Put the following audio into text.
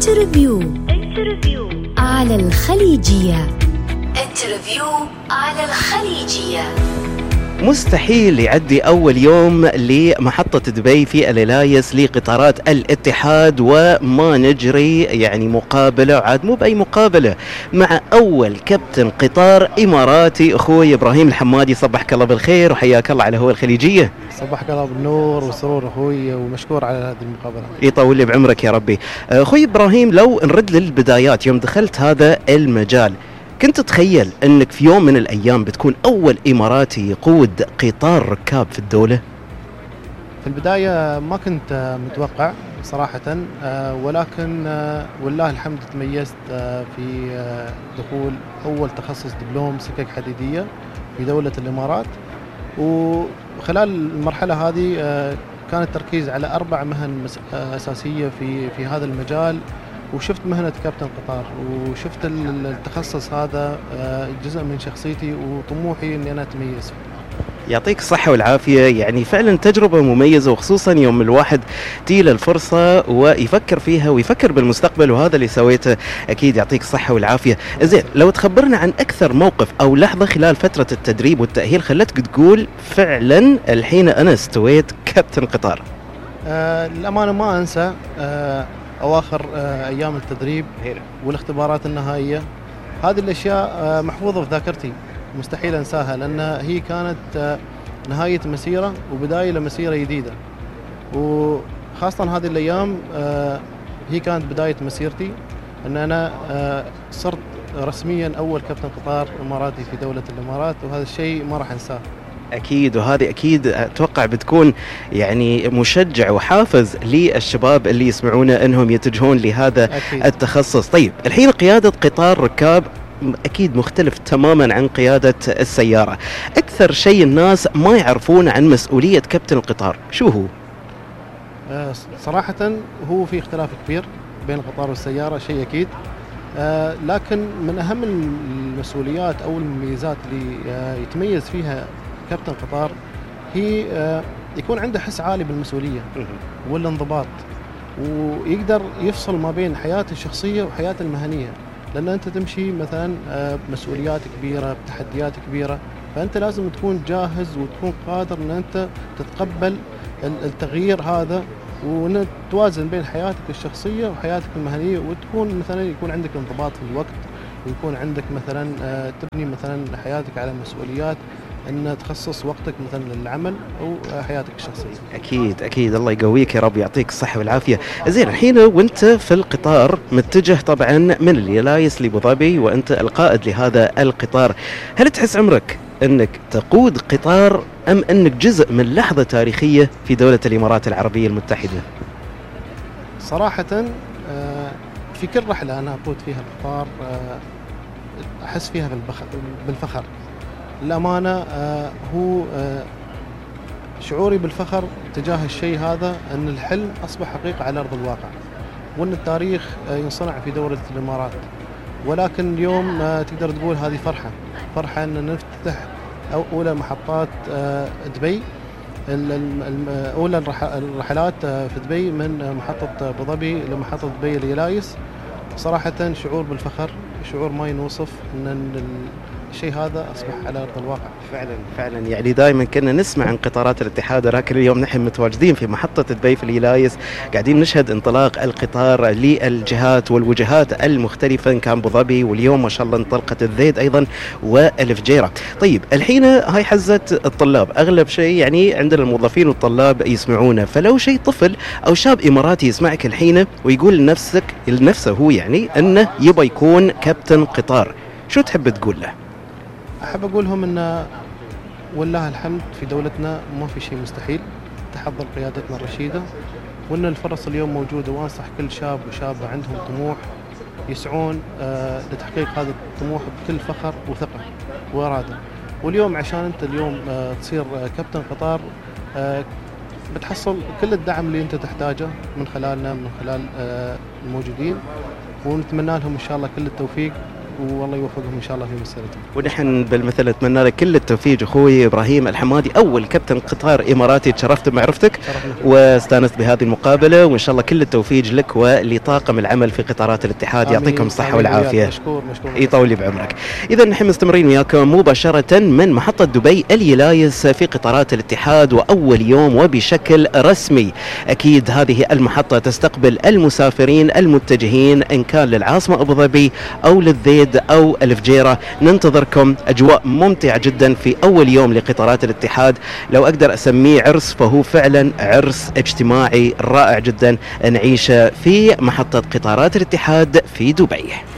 انترفيو على الخليجية. انترفيو على الخليجية. مستحيل يعدي أول يوم لمحطة دبي في اليلايس لقطارات الاتحاد وما نجري يعني مقابلة، وعاد مو بأي مقابلة، مع أول كابتن قطار إماراتي أخوي إبراهيم الحمادي. صبحك الله بالخير وحياك الله على هو الخليجية. صبحك الله بالنور والسرور أخوي، ومشكور على هذه المقابلة. يطول لي بعمرك يا ربي. أخوي إبراهيم، لو نرد للبدايات، يوم دخلت هذا المجال كنت تتخيل أنك في يوم من الأيام بتكون أول إماراتي يقود قطار ركاب في الدولة؟ في البداية ما كنت متوقع صراحة، ولكن والله الحمد تميزت في دخول أول تخصص دبلوم سكك حديدية في دولة الإمارات. وخلال المرحلة هذه كان التركيز على 4 مهن أساسية في هذا المجال، وشفت مهنة كابتن قطار، وشفت التخصص هذا جزء من شخصيتي وطموحي أني أنا أتميز. يعطيك الصحة والعافية، يعني فعلا تجربة مميزة، وخصوصا يوم الواحد تيله الفرصة ويفكر فيها ويفكر بالمستقبل، وهذا اللي سويته أكيد. يعطيك الصحة والعافية. زين، لو تخبرنا عن أكثر موقف أو لحظة خلال فترة التدريب والتأهيل خلتك تقول فعلا الحين أنا استويت كابتن قطار. الأمانة ما أنسى أواخر أيام التدريب والاختبارات النهائية. هذه الأشياء محفوظة في ذاكرتي، مستحيل أنساها، لأن هي كانت نهاية مسيرة وبداية لمسيرة جديدة، وخاصة هذه الأيام هي كانت بداية مسيرتي، أن أنا صرت رسميا أول كابتن قطار إماراتي في دولة الإمارات، وهذا الشيء ما راح أنساه. أكيد، وهذه أكيد أتوقع بتكون يعني مشجع وحافز للشباب اللي يسمعونا أنهم يتجهون لهذا أكيد. التخصص. طيب، الحين قيادة قطار ركاب أكيد مختلف تماما عن قيادة السيارة. أكثر شيء الناس ما يعرفون عن مسؤولية كابتن القطار شو هو؟ صراحة هو في اختلاف كبير بين القطار والسيارة، شيء أكيد، لكن من أهم المسؤوليات أو المميزات اللي يتميز فيها كابتن قطار هي يكون عنده حس عالي بالمسؤولية والانضباط، ويقدر يفصل ما بين حياته الشخصية وحياته المهنية، لأن أنت تمشي مثلا مسؤوليات كبيرة بتحديات كبيرة، فأنت لازم تكون جاهز وتكون قادر أن أنت تتقبل التغيير هذا، وأن توازن بين حياتك الشخصية وحياتك المهنية، وتكون مثلا يكون عندك انضباط في الوقت، ويكون عندك مثلا تبني مثلا حياتك على مسؤوليات أن تخصص وقتك مثلا للعمل أو حياتك الشخصية. أكيد أكيد، الله يقويك يا رب، يعطيك الصحة والعافية. زين، الحين وأنت في القطار متجه طبعا من اليلايس لأبو ظبي وأنت القائد لهذا القطار، هل تحس عمرك أنك تقود قطار أم أنك جزء من لحظة تاريخية في دولة الإمارات العربية المتحدة؟ صراحة في كل رحلة أنا أقود فيها القطار أحس فيها بالفخر. الأمانة هو شعوري بالفخر تجاه الشيء هذا، أن الحلم أصبح حقيقة على أرض الواقع، وأن التاريخ ينصنع في دولة الإمارات. ولكن اليوم تقدر تقول هذه فرحة أن نفتتح أولى محطات دبي، أولى الرحلات في دبي من محطة أبو ظبي لمحطة دبي اليلايس. صراحة شعور بالفخر، شعور ما ينوصف، أن الشيء هذا أصبح على أرض الواقع. فعلا يعني دائما كنا نسمع عن قطارات الاتحاد، ولكن اليوم نحن متواجدين في محطة دبي في اليلايس، قاعدين نشهد انطلاق القطار للجهات والوجهات المختلفة، إن كان أبو ظبي، واليوم ما شاء الله انطلقت الذيد أيضا والفجيرة. طيب، الحين هاي حزة الطلاب، أغلب شيء يعني عندنا الموظفين والطلاب يسمعونه، فلو شيء طفل أو شاب إماراتي يسمعك الحين ويقول لنفسه هو يعني أنه يبغى يكون كابتن قطار، شو تحب تقول له؟ أحب أقولهم أن والله الحمد في دولتنا ما في شيء مستحيل، تحضر قيادتنا الرشيدة، وأن الفرص اليوم موجودة، وأنصح كل شاب وشابة عندهم طموح يسعون لتحقيق هذا الطموح بكل فخر وثقة وإرادة. واليوم عشان أنت اليوم تصير كابتن قطار بتحصل كل الدعم اللي أنت تحتاجه من خلالنا، من خلال الموجودين، ونتمنى لهم إن شاء الله كل التوفيق والله يوفقهم ان شاء الله في مسيرتهم. ونحن بالمثل نتمنى لك كل التوفيق اخوي ابراهيم الحمادي، اول كابتن قطار اماراتي. تشرفت بمعرفتك واستانست بهذه المقابله، وان شاء الله كل التوفيق لك ولطاقم العمل في قطارات الاتحاد. يعطيكم الصحه والعافيه. مشكور يطول لي بعمرك. اذا نحن مستمرين وياكم مباشره من محطه دبي اليلايس في قطارات الاتحاد، واول يوم وبشكل رسمي. اكيد هذه المحطه تستقبل المسافرين المتجهين ان كان للعاصمه ابو ظبي او للذيد او الفجيره. ننتظركم، اجواء ممتعه جدا في اول يوم لقطارات الاتحاد. لو اقدر اسميه عرس فهو فعلا عرس اجتماعي رائع جدا نعيشه في محطه قطارات الاتحاد في دبي.